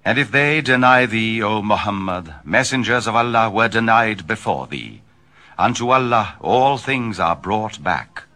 And if they deny thee, O Muhammad, messengers of Allah were denied before thee. Unto Allah all things are brought back.